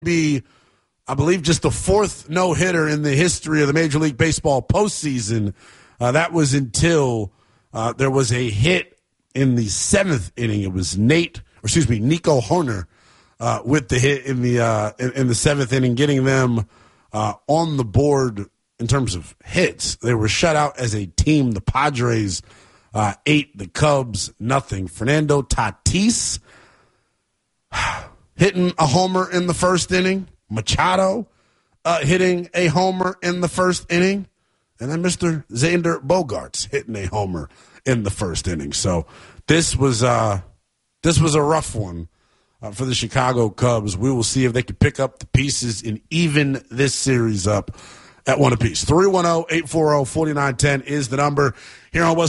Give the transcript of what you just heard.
be, I believe, just the fourth no-hitter in the history of the Major League Baseball postseason. That was until there was a hit in the seventh inning. It was Nico Hoerner with the hit in the seventh inning, getting them on the board in terms of hits. They were shut out as a team. The Padres 8, the Cubs nothing. Fernando Tatis hitting a homer in the first inning. Machado hitting a homer in the first inning. And then Mr. Xander Bogaerts hitting a homer in the first inning. So this was a rough one for the Chicago Cubs. We will see if they can pick up the pieces and even this series up at one apiece. 310-840-4910 is the number here on West